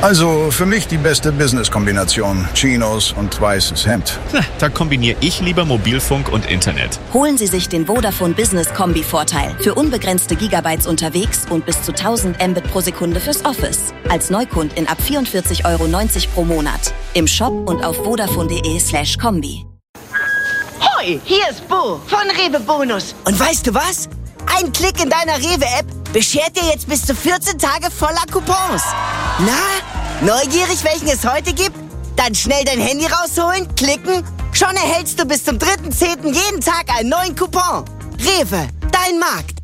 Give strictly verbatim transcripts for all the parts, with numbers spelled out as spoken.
Also für mich die beste Business-Kombination. Chinos und weißes Hemd. Da kombiniere ich lieber Mobilfunk und Internet. Holen Sie sich den Vodafone Business Kombi-Vorteil. Für unbegrenzte Gigabytes unterwegs und bis zu tausend Mbit pro Sekunde fürs Office. Als Neukundin ab vierundvierzig Euro neunzig pro Monat. Im Shop und auf vodafone.de slash Kombi. Hoi, hier ist Bo von Rewe Bonus. Und weißt du was? Ein Klick in deiner Rewe-App beschert dir jetzt bis zu vierzehn Tage voller Coupons. Na, neugierig, welchen es heute gibt? Dann schnell dein Handy rausholen, klicken. Schon erhältst du bis zum dritten zehnten jeden Tag einen neuen Coupon. Rewe, dein Markt.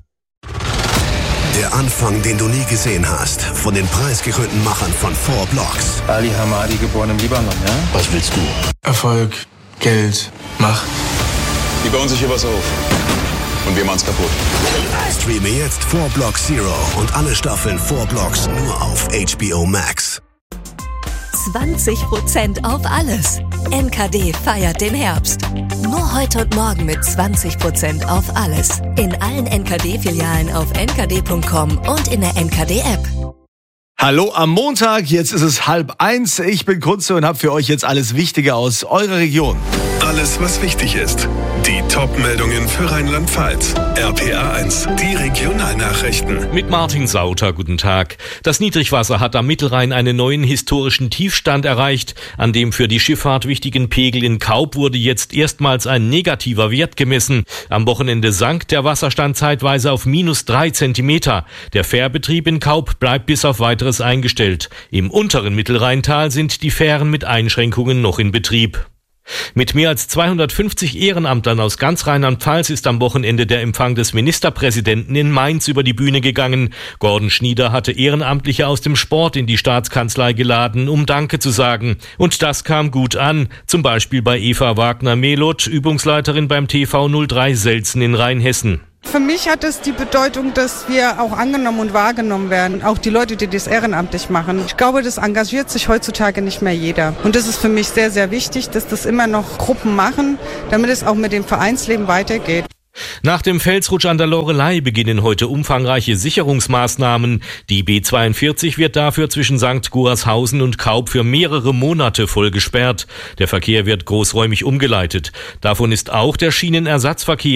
Der Anfang, den du nie gesehen hast. Von den preisgekrönten Machern von Four Blocks. Ali Hamadi, geboren im Libanon, ja? Was willst du? Erfolg, Geld, Macht. Die bauen sich hier was auf. Und wir machen's kaputt. Streame jetzt Four Blocks Zero und alle Staffeln Four Blocks nur auf H B O Max. zwanzig Prozent auf alles. N K D feiert den Herbst. Nur heute und morgen mit zwanzig Prozent auf alles. In allen N K D-Filialen auf n k d punkt com und in der N K D-App. Hallo am Montag, jetzt ist es halb eins. Ich bin Kunze und habe für euch jetzt alles Wichtige aus eurer Region. Alles, was wichtig ist. Die Top-Meldungen für Rheinland-Pfalz. R P A eins, die Regionalnachrichten. Mit Martin Sauter, guten Tag. Das Niedrigwasser hat am Mittelrhein einen neuen historischen Tiefstand erreicht. An dem für die Schifffahrt wichtigen Pegel in Kaub wurde jetzt erstmals ein negativer Wert gemessen. Am Wochenende sank der Wasserstand zeitweise auf minus drei Zentimeter. Der Fährbetrieb in Kaub bleibt bis auf weiteres eingestellt. Im unteren Mittelrheintal sind die Fähren mit Einschränkungen noch in Betrieb. Mit mehr als zweihundertfünfzig Ehrenamtlern aus ganz Rheinland-Pfalz ist am Wochenende der Empfang des Ministerpräsidenten in Mainz über die Bühne gegangen. Gordon Schnieder hatte Ehrenamtliche aus dem Sport in die Staatskanzlei geladen, um Danke zu sagen. Und das kam gut an, zum Beispiel bei Eva Wagner-Meloth, Übungsleiterin beim T V null drei Selzen in Rheinhessen. Für mich hat es die Bedeutung, dass wir auch angenommen und wahrgenommen werden. Auch die Leute, die das ehrenamtlich machen. Ich glaube, das engagiert sich heutzutage nicht mehr jeder. Und das ist für mich sehr, sehr wichtig, dass das immer noch Gruppen machen, damit es auch mit dem Vereinsleben weitergeht. Nach dem Felsrutsch an der Loreley beginnen heute umfangreiche Sicherungsmaßnahmen. Die B zweiundvierzig wird dafür zwischen Sankt Goarshausen und Kaub für mehrere Monate voll gesperrt. Der Verkehr wird großräumig umgeleitet. Davon ist auch der Schienenersatzverkehr